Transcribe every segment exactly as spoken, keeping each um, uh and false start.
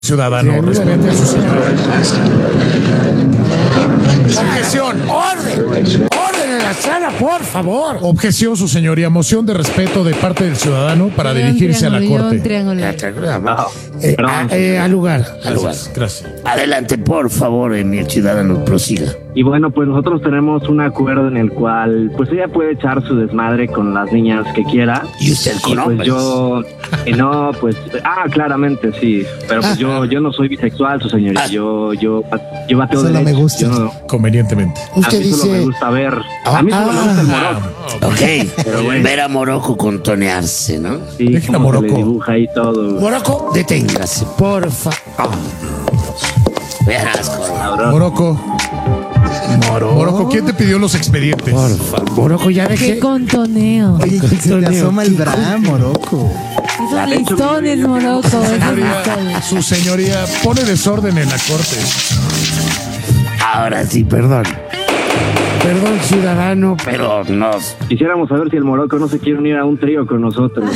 Ciudadano, respete a su señora. Objeción. ¡Orden! ¡Orden en la sala, por favor! Objeción, su señoría. Moción de respeto de parte del ciudadano para dirigirse a la corte. Eh, a, eh, al lugar, al lugar. Gracias, gracias. Adelante, por favor, eh, mi ciudadano, prosiga. Y bueno, pues nosotros tenemos un acuerdo en el cual pues ella puede echar su desmadre con las niñas que quiera. ¿Y usted con Y pues hombres? yo, eh, no, pues, ah, claramente sí, pero pues yo, yo no soy bisexual, su señoría, Ah. yo, yo, yo bateo Eso no derecho, me gusta. yo no- Convenientemente. a Usted mí solo me dice... gusta ver, a mí solo me gusta el moroco. Ok, Pero bueno. ver a Morocco contonearse, ¿no? Sí, Dejen a cómo se le Morocco. dibuja y todo. Morocco, deténgase, por favor. Verás, cabrón. Morocco. Moro. Morocco, ¿quién te pidió los expedientes? Por favor, Morocco, ya ¡Qué dejé... contoneo! Oye, se te asoma el bra, Morocco. Esos listones, Morocco, esos Señoría, listones. su señoría pone desorden en la corte. Ahora sí, perdón. Perdón, ciudadano, pero nos... Quisiéramos saber si el moroco no se quiere unir a un trío con nosotros.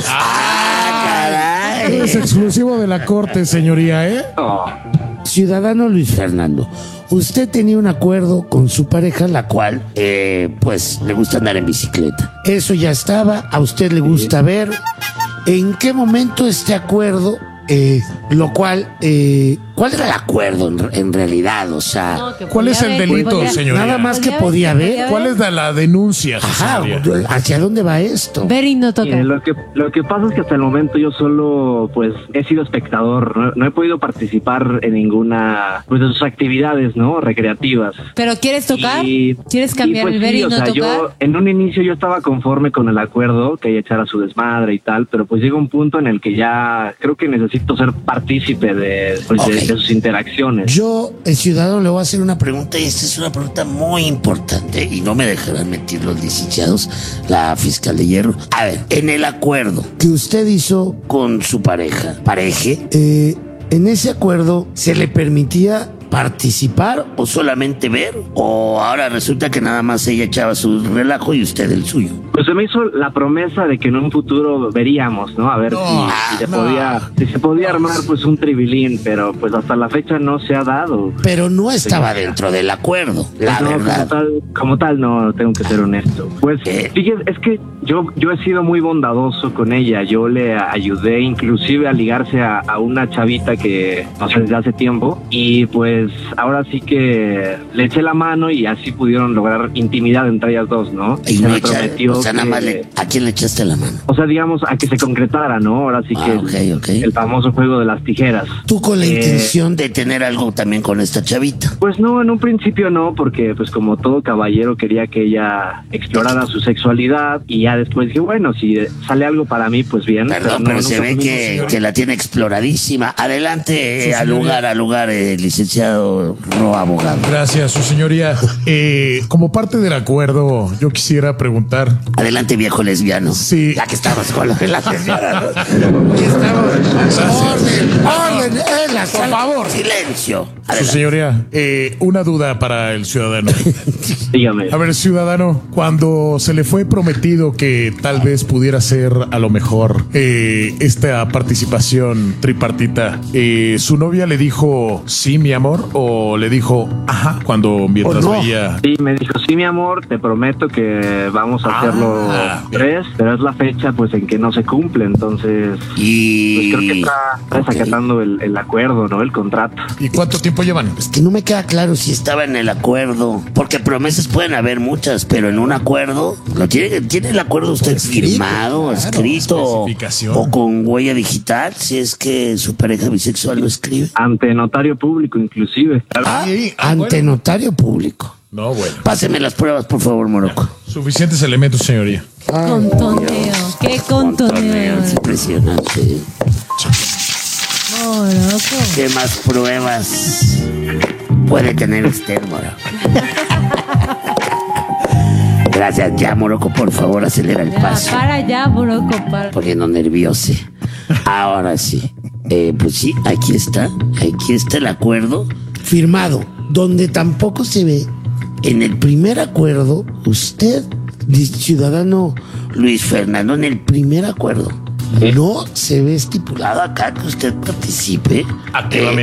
¡Ah, caray! Es exclusivo de la corte, señoría, ¿eh? Oh, Ciudadano Luis Fernando, usted tenía un acuerdo con su pareja, la cual, eh, pues, le gusta andar en bicicleta. Eso ya estaba, a usted le gusta ver. ¿En qué momento este acuerdo, eh, lo cual, eh, cuál era el acuerdo en, en realidad? O sea, No, que ¿Cuál podía es el ver, delito, podía- señoría? nada más que podía podía ver, ver. ¿Cuál es la, la denuncia, su Ajá, señoría? ¿hacia dónde va esto? Ver y no mire, tocar. lo que lo que pasa es que hasta el momento yo solo pues he sido espectador, no, no he podido participar en ninguna pues de sus actividades, ¿no? Recreativas. ¿Pero quieres tocar? Y- ¿Quieres cambiar y pues el ver sí, y o no sea, tocar? yo en un inicio yo estaba conforme con el acuerdo que ella echara su desmadre y tal, pero pues llega un punto en el que ya creo que necesito ser partícipe de, pues, de- Ok. de sus interacciones. Yo, el ciudadano, le voy a hacer una pregunta y esta es una pregunta muy importante y no me dejarán mentir los licenciados, la fiscal de hierro. A ver, en el acuerdo que usted hizo con su pareja, pareje, eh, en ese acuerdo se le permitía participar o solamente ver, o ahora resulta que nada más ella echaba su relajo y usted el suyo. Pues se me hizo la promesa de que en un futuro veríamos, ¿no? A ver No, si, si se no. podía, si se podía armar pues un tribilín, pero pues hasta la fecha no se ha dado. Pero no estaba dentro del acuerdo, la Pues no, verdad. Como tal, como tal, no, tengo que ser honesto. Pues ¿Qué? fíjese, es que yo, yo he sido muy bondadoso con ella. Yo le ayudé inclusive a ligarse a, a una chavita que no sé desde hace tiempo. Y pues ahora sí que le eché la mano y así pudieron lograr intimidad entre ellas dos, ¿no? Y se no me echa- prometió o sea, nada que- más le- ¿a quién le echaste la mano? o sea, digamos, a que se concretara, ¿no? Ahora sí Ah, que ok, el, ok. el famoso juego de las tijeras. Tú con la Eh, intención de tener algo también con esta chavita. Pues no, en un principio no, porque pues como todo caballero quería que ella explorara su sexualidad y ya después dije, bueno, si sale algo para mí, pues bien. Perdón, no, pero se nunca ve fue mi que, intención. que la tiene exploradísima. Adelante, eh, al señoría. lugar, al lugar, eh, licenciado, no abogado. Gracias, su señoría. Eh, como parte del acuerdo, yo quisiera preguntar. Adelante, viejo lesbiano. Sí. Ya que estamos con lo de la lesbiana. ¿no? Ya estamos. Orden, orden, eh, la Por sala. favor. Silencio. Su Adelante. señoría, eh, una duda para el ciudadano. Dígame. A ver, ciudadano, cuando se le fue prometido que tal vez pudiera ser a lo mejor eh, esta participación tripartita, eh, ¿su novia le dijo sí, mi amor? ¿O le dijo ajá cuando mientras ¿O no? veía? Sí, me dijo, sí, mi amor, te prometo que vamos a Ah, hacerlo bien. tres, pero es la fecha pues en que no se cumple, entonces pues Y. creo que está, está Ok. desacatando el, el acuerdo, ¿no? El contrato. ¿Y cuánto tiempo llevan? Es que no me queda claro si estaba en el acuerdo. Porque promesas pueden haber muchas, pero en un acuerdo. ¿Lo tiene, ¿tiene el acuerdo usted escrito, firmado, claro, escrito o, especificación. o con huella digital? Si es que su pareja bisexual lo escribe. Ante notario público, inclusive. Ah, Sí, ah, ante bueno. notario público. No, bueno. Páseme las pruebas, por favor, Morocco. Suficientes elementos, señoría. Contoneo. Qué contoneo. Es impresionante. Morocco. ¿Qué más pruebas puede tener usted, Morocco? Gracias. Ya, Morocco, por favor, acelera el Ya, paso. para ya, Morocco, para. Poniendo nervioso. Ahora sí. Eh, pues sí, aquí está. Aquí está el acuerdo firmado, donde tampoco se ve. En el primer acuerdo, usted, ciudadano Luis Fernando, en el primer acuerdo, no se ve estipulado acá que usted participe Activamente.